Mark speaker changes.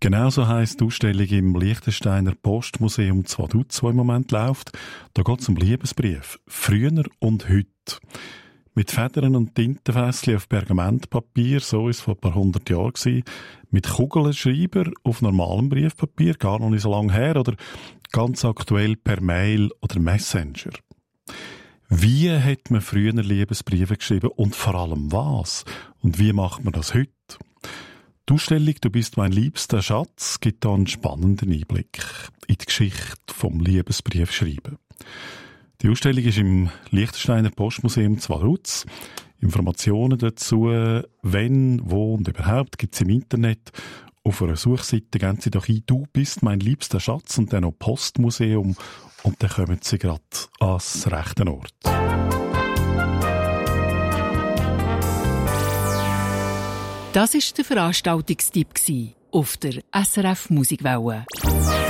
Speaker 1: Genauso heisst die Ausstellung im Liechtensteiner Postmuseum Zwaduz, die im Moment läuft. Da geht es um Liebesbrief. Früher und heute. Mit Federn und Tintenfässchen auf Pergamentpapier, so war es vor ein paar 100 Jahren gewesen. Mit Kugelschreiber auf normalem Briefpapier, gar noch nicht so lange her, oder ganz aktuell per Mail oder Messenger. Wie hat man früher Liebesbriefe geschrieben und vor allem was? Und wie macht man das heute? Die Ausstellung «Du bist mein liebster Schatz» gibt hier einen spannenden Einblick in die Geschichte vom Liebesbriefschreiben. Die Ausstellung ist im Liechtensteiner Postmuseum Zwaduz. Informationen dazu, wenn, wo und überhaupt, gibt es im Internet. Auf einer Suchseite gehen Sie doch ein «Du bist mein liebster Schatz» und dann noch «Postmuseum» und dann kommen Sie gerade ans rechte Ort.
Speaker 2: Das war der Veranstaltungstipp auf der SRF Musikwelle.